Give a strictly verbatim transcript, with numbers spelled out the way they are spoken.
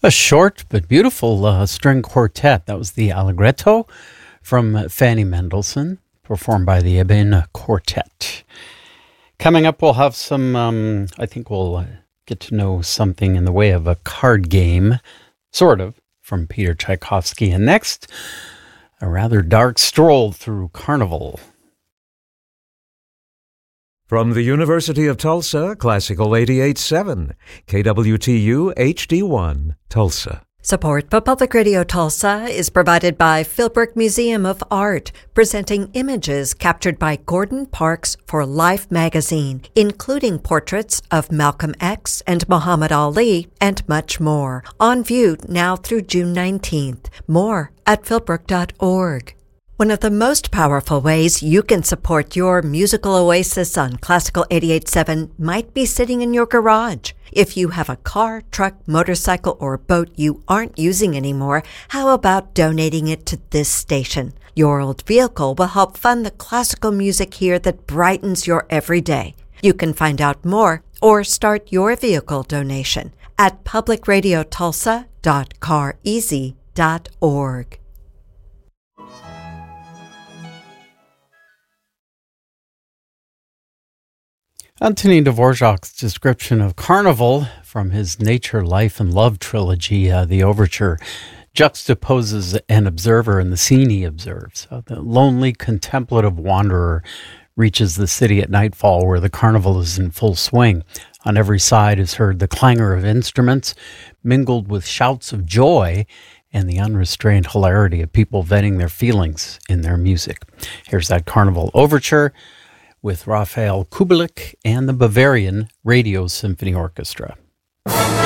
A short but beautiful uh, string quartet. That was the Allegretto from Fanny Mendelssohn, performed by the Eben Quartet. Coming up, we'll have some, um, I think we'll uh, get to know something in the way of a card game, sort of, from Peter Tchaikovsky. And next, a rather dark stroll through Carnival. From the University of Tulsa, Classical eighty-eight point seven, K W T U H D one, Tulsa. Support for Public Radio Tulsa is provided by Philbrook Museum of Art, presenting images captured by Gordon Parks for Life magazine, including portraits of Malcolm X and Muhammad Ali, and much more. On view now through June nineteenth. More at philbrook dot org. One of the most powerful ways you can support your musical oasis on Classical eighty-eight point seven might be sitting in your garage. If you have a car, truck, motorcycle, or boat you aren't using anymore, how about donating it to this station? Your old vehicle will help fund the classical music here that brightens your everyday. You can find out more or start your vehicle donation at public radio tulsa dot car easy dot org. Antonin Dvorak's description of Carnival from his Nature, Life, and Love trilogy, uh, the overture, juxtaposes an observer in the scene he observes. Uh, the lonely, contemplative wanderer reaches the city at nightfall where the carnival is in full swing. On every side is heard the clangor of instruments, mingled with shouts of joy and the unrestrained hilarity of people venting their feelings in their music. Here's that Carnival overture with Raphael Kubelik and the Bavarian Radio Symphony Orchestra.